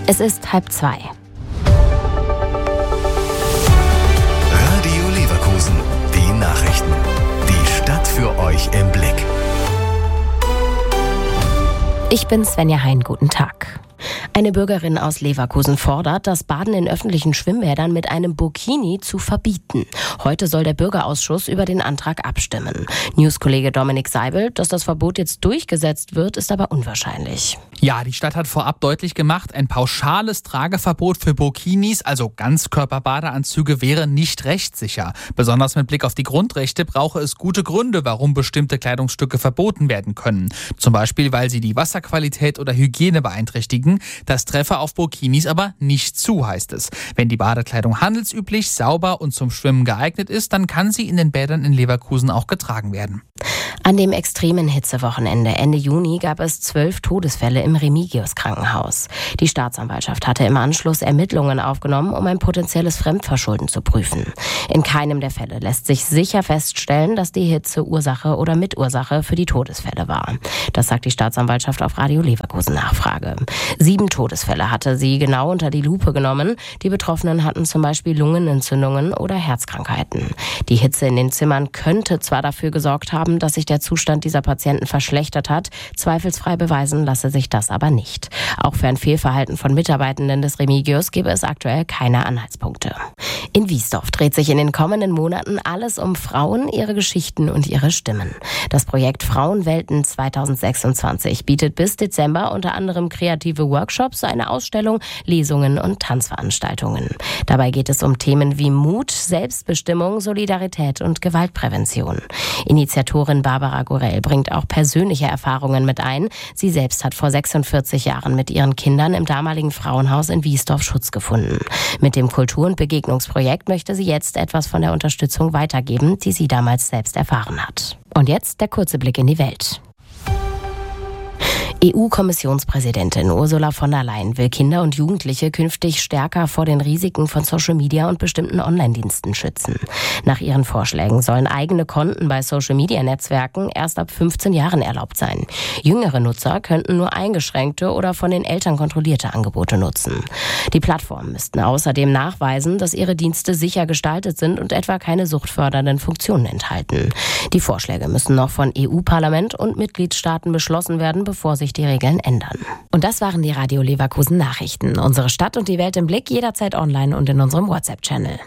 Es ist 1:30. Radio Leverkusen, die Nachrichten. Die Stadt für euch im Blick. Ich bin Svenja Hein, guten Tag. Eine Bürgerin aus Leverkusen fordert, das Baden in öffentlichen Schwimmbädern mit einem Burkini zu verbieten. Heute soll der Bürgerausschuss über den Antrag abstimmen. Newskollege Dominik Seibel, dass das Verbot jetzt durchgesetzt wird, ist aber unwahrscheinlich. Ja, die Stadt hat vorab deutlich gemacht, ein pauschales Trageverbot für Burkinis, also Ganzkörperbadeanzüge, wäre nicht rechtssicher. Besonders mit Blick auf die Grundrechte brauche es gute Gründe, warum bestimmte Kleidungsstücke verboten werden können. Zum Beispiel, weil sie die Wasserqualität oder Hygiene beeinträchtigen. Das treffe auf Burkinis aber nicht zu, heißt es. Wenn die Badekleidung handelsüblich, sauber und zum Schwimmen geeignet ist, dann kann sie in den Bädern in Leverkusen auch getragen werden. An dem extremen Hitzewochenende Ende Juni gab es 12 Todesfälle im Remigius-Krankenhaus. Die Staatsanwaltschaft hatte im Anschluss Ermittlungen aufgenommen, um ein potenzielles Fremdverschulden zu prüfen. In keinem der Fälle lässt sich sicher feststellen, dass die Hitze Ursache oder Mitursache für die Todesfälle war. Das sagt die Staatsanwaltschaft auf Radio Leverkusen Nachfrage. 7 Todesfälle hatte sie genau unter die Lupe genommen. Die Betroffenen hatten zum Beispiel Lungenentzündungen oder Herzkrankheiten. Die Hitze in den Zimmern könnte zwar dafür gesorgt haben, dass sich der Zustand dieser Patienten verschlechtert hat. Zweifelsfrei beweisen lasse sich das aber nicht. Auch für ein Fehlverhalten von Mitarbeitenden des Remigius gebe es aktuell keine Anhaltspunkte. In Wiesdorf dreht sich in den kommenden Monaten alles um Frauen, ihre Geschichten und ihre Stimmen. Das Projekt Frauenwelten 2026 bietet bis Dezember unter anderem kreative Workshops, eine Ausstellung, Lesungen und Tanzveranstaltungen. Dabei geht es um Themen wie Mut, Selbstbestimmung, Solidarität und Gewaltprävention. Initiatorin Barbara Gorell bringt auch persönliche Erfahrungen mit ein. Sie selbst hat vor 46 Jahren mit ihren Kindern im damaligen Frauenhaus in Wiesdorf Schutz gefunden. Mit dem Kultur- und Begegnungsprojekt möchte sie jetzt etwas von der Unterstützung weitergeben, die sie damals selbst erfahren hat. Und jetzt der kurze Blick in die Welt. EU-Kommissionspräsidentin Ursula von der Leyen will Kinder und Jugendliche künftig stärker vor den Risiken von Social Media und bestimmten Online-Diensten schützen. Nach ihren Vorschlägen sollen eigene Konten bei Social-Media-Netzwerken erst ab 15 Jahren erlaubt sein. Jüngere Nutzer könnten nur eingeschränkte oder von den Eltern kontrollierte Angebote nutzen. Die Plattformen müssten außerdem nachweisen, dass ihre Dienste sicher gestaltet sind und etwa keine suchtfördernden Funktionen enthalten. Die Vorschläge müssen noch von EU-Parlament und Mitgliedstaaten beschlossen werden, bevor sich die Regeln ändern. Und das waren die Radio Leverkusen Nachrichten. Unsere Stadt und die Welt im Blick, jederzeit online und in unserem WhatsApp-Channel.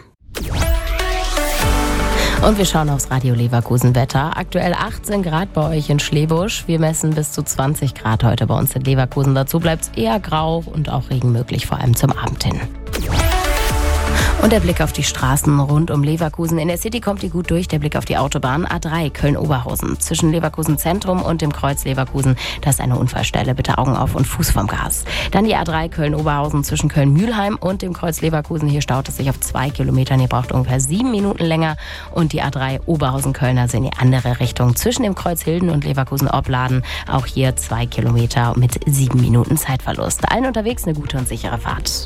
Und wir schauen aufs Radio Leverkusen Wetter. Aktuell 18 Grad bei euch in Schlebusch. Wir messen bis zu 20 Grad heute bei uns in Leverkusen. Dazu bleibt es eher grau und auch Regen möglich, vor allem zum Abend hin. Und der Blick auf die Straßen rund um Leverkusen. In der City kommt die gut durch. Der Blick auf die Autobahn A3 Köln-Oberhausen. Zwischen Leverkusen Zentrum und dem Kreuz Leverkusen. Da ist eine Unfallstelle. Bitte Augen auf und Fuß vom Gas. Dann die A3 Köln-Oberhausen zwischen Köln-Mühlheim und dem Kreuz Leverkusen. Hier staut es sich auf 2 Kilometern. Ihr braucht ungefähr 7 Minuten länger. Und die A3 Oberhausen-Kölner sind in die andere Richtung. Zwischen dem Kreuz Hilden und Leverkusen-Opladen. Auch hier 2 Kilometer mit 7 Minuten Zeitverlust. Allen unterwegs eine gute und sichere Fahrt.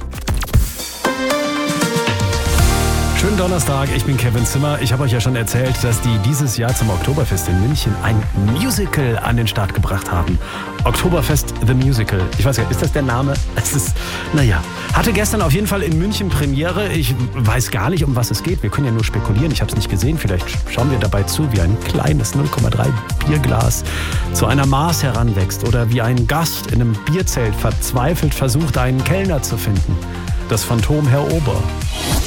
Schönen Donnerstag, ich bin Kevin Zimmer. Ich habe euch ja schon erzählt, dass die dieses Jahr zum Oktoberfest in München ein Musical an den Start gebracht haben. Oktoberfest The Musical. Ich weiß ja, ist das der Name? Es ist, hatte gestern auf jeden Fall in München Premiere. Ich weiß gar nicht, um was es geht. Wir können ja nur spekulieren. Ich habe es nicht gesehen. Vielleicht schauen wir dabei zu, wie ein kleines 0,3 Bierglas zu einer Maß heranwächst. Oder wie ein Gast in einem Bierzelt verzweifelt versucht, einen Kellner zu finden. Das Phantom Herr Ober.